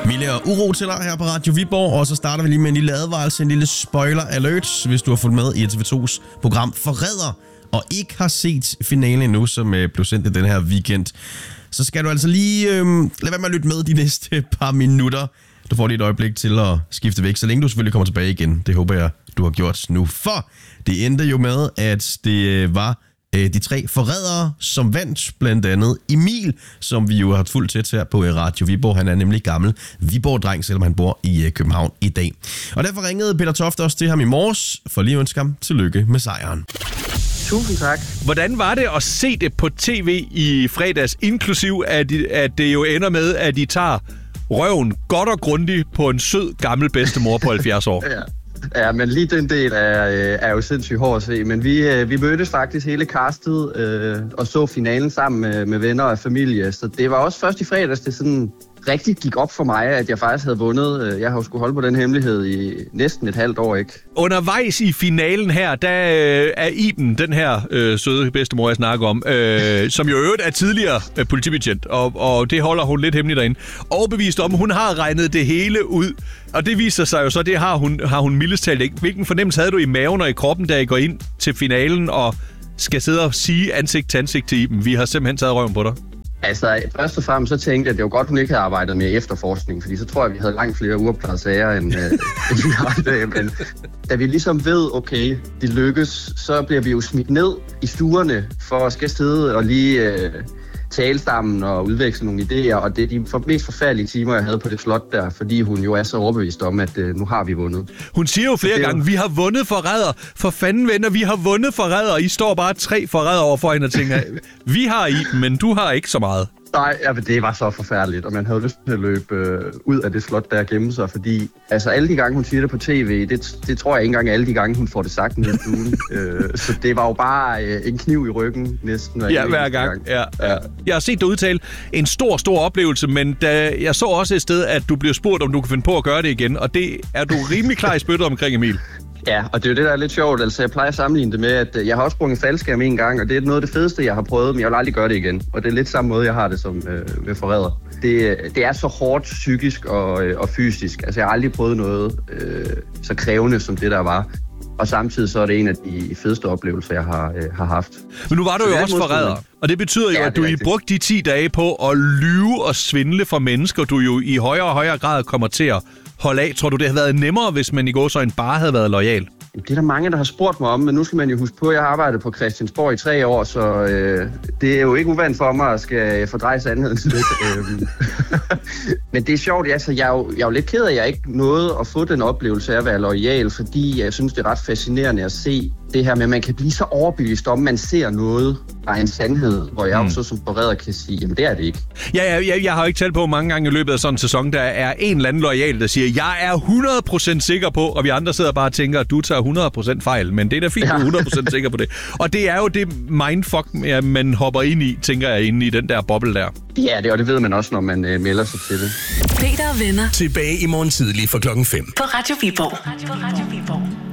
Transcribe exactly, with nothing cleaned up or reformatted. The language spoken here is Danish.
Mille og uro til dig her på Radio Viborg, og så starter vi lige med en lille advarsel, en lille spoiler alert, hvis du har fulgt med i T V to's program Forræder, og ikke har set finalen endnu, som blev sendt i den her weekend. Så skal du altså lige øh, lade være med at lytte med de næste par minutter. Du får lige et øjeblik til at skifte væk, så længe du selvfølgelig kommer tilbage igen. Det håber jeg, du har gjort nu. For det endte jo med, at det var øh, de tre forrædere, som vandt, blandt andet Emil, som vi jo har fulgt tæt her på Radio Viborg. Han er nemlig gammel Viborg-dreng, selvom han bor i øh, København i dag. Og derfor ringede Peter Toft også til ham i morges, for lige at ønske ham tillykke med sejren. Tusind tak. Hvordan var det at se det på tv i fredags, inklusiv at, at det jo ender med, at de tager røven godt og grundigt på en sød, gammel bedstemor på halvfjerds år? Ja. Ja, men lige den del er, er jo sindssygt hård at se. Men vi, vi mødtes faktisk hele castet øh, og så finalen sammen med, med venner og familie. Så det var også først i fredags, det sådan rigtig gik op for mig, at jeg faktisk havde vundet. Jeg har jo skulle holde på den hemmelighed i næsten et halvt år, ikke? Undervejs i finalen her, der øh, er Iben, den her øh, søde bedstemor, jeg snakker om, øh, som jo øvrigt er tidligere øh, politibetjent, og, og det holder hun lidt hemmeligt derinde, overbevist om, hun har regnet det hele ud. Og det viser sig jo så, det har hun, har hun mildest talt ikke. Hvilken fornemmelse havde du i maven og i kroppen, da I går ind til finalen og skal sidde og sige ansigt til ansigt til Iben? Vi har simpelthen taget røven på dig. Altså, først og fremmest så tænkte jeg, at det var godt, hun ikke havde arbejdet med efterforskning, fordi så tror jeg, at vi havde langt flere uopklarede sager, end, øh, end vi har i dag. Men da vi ligesom ved, okay, det lykkes, så bliver vi jo smidt ned i stuerne for at skal sidde og lige øh, tale sammen og udveksle nogle idéer. Og det er de for, mest forfærdelige timer, jeg havde på det slot der, fordi hun jo er så overbevist om, at øh, nu har vi vundet. Hun siger jo flere gange, jo... vi har vundet forræder. For fanden venner, vi har vundet forræder. I står bare tre forræder over for hende og tænker, vi har i dem, men du har ikke så meget. Nej, ja, det var så forfærdeligt, og man havde lyst til at løbe øh, ud af det slot, der gemme sig, fordi altså alle de gange, hun siger det på tv, det, det tror jeg ikke engang alle de gange, hun får det sagt ned i stuen. øh, så det var jo bare øh, en kniv i ryggen næsten. Hver ja, hver gang. gang. Ja, ja. Jeg har set dig udtale en stor, stor oplevelse, men da jeg så også et sted, at du bliver spurgt, om du kan finde på at gøre det igen, og det er du rimelig klar i spyttet omkring, Emil. Ja, og det er jo det, der er lidt sjovt. Altså, jeg plejer at sammenligne det med, at jeg har også sprunget faldskærm en gang, og det er noget af det fedeste, jeg har prøvet, men jeg vil aldrig gøre det igen. Og det er lidt samme måde, jeg har det som øh, med forræder. Det, det er så hårdt psykisk og, øh, og fysisk. Altså, jeg har aldrig prøvet noget øh, så krævende, som det der var. Og samtidig så er det en af de fedeste oplevelser, jeg har, øh, har haft. Men nu var du så jo også forræder, og det betyder jo, ja, at du i brugte de ti dage på at lyve og svindle for mennesker, du jo i højere og højere grad kommer til at holde af. Tror du, det havde været nemmere, hvis man i gåseøjne bare havde været loyal? Det er der mange, der har spurgt mig om, men nu skal man jo huske på, at jeg har arbejdet på Christiansborg i tre år, så øh, det er jo ikke uvandt for mig at skal fordreje sandheden lidt. Men det er sjovt, altså, jeg, er jo, jeg er jo lidt ked af, at jeg ikke nåede at få den oplevelse af at være loyal, fordi jeg synes, det er ret fascinerende at se det her med, at man kan blive så overbevist om, at man ser noget, der er en sandhed, hvor jeg mm. også som forræder kan sige, jamen det er det ikke. Ja, jeg, jeg har ikke talt på mange gange i løbet af sådan en sæson, der er en eller anden loyal, der siger, jeg er hundrede procent sikker på, og vi andre sidder bare og tænker, at du tager hundrede procent fejl, men det er da fint, ja. Du er hundrede procent sikker på det. Og det er jo det mindfuck, man hopper ind i, tænker jeg, inde i den der boble der. Ja, det, og det ved man også, når man øh, melder sig til det. Peter og venner. Tilbage i morgen tidlig for klokken fem. På Radio Viborg. Radio, Radio Viborg.